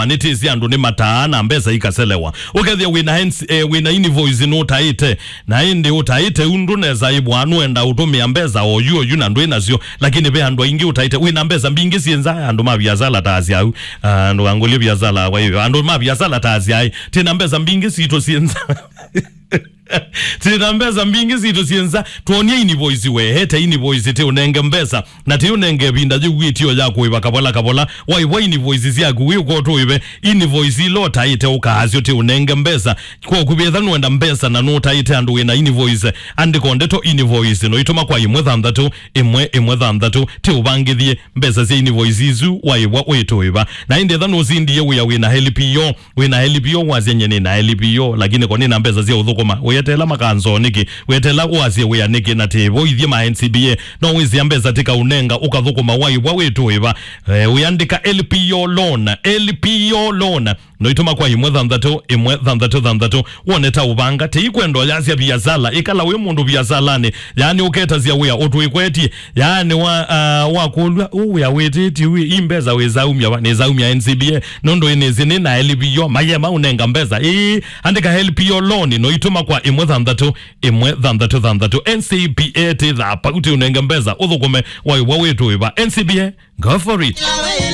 manitisi andu ni mataana mbesa ikaselewa ukethia wina invoice no taite na indi utaite undu neza ibwanu enda utumia mbesa oyu na ndu inacio lakini be andu ingi utaite wina mbesa mbingi sienza andu mabiazala tazi au andu anguli biazala kwa hivyo andu mabiazala tazi ai tena mbesa mbingi sito sienza tina mbesa mbingi zito sienza tuonie invoice we heta invoice te unenge mbesa na te unenge binda jugwitio yako iba kabola wai invoice zyaku wi ko to ibe invoice lota ite ukahazio te unenge mbesa kwa kubetha nwenda mbesa na nota ite andu wina invoice andikonde to invoice no itoma kwa imwe thandatu te ubangithie mbesa cia invoice izu wai weto iba na inde thano zindie wina helpio wazenye na helpio lakini kwa nina mbesa zia uthukuma wetela makanzo niki wetela uazie wea niki na tevo ithie ma NCBA no wizia mbesa tika unenga ukathukuma wai weto iba uyandika LPO loan no ituma kwa imwe thandatu woneta ubanga te ikwendo yazia biazala ikala we mundu biazalani yani uketa zia wea otwikweti yani wa kulwa uya weteti we imbeza we zaumya NCBA nondo inezi ni na LPO mayema unenga mbesa andika LPO loan no ituma kwa imwe thandatu NCBA te thapa uti unenga mbesa uthukume wai weto iba NCBA go for it.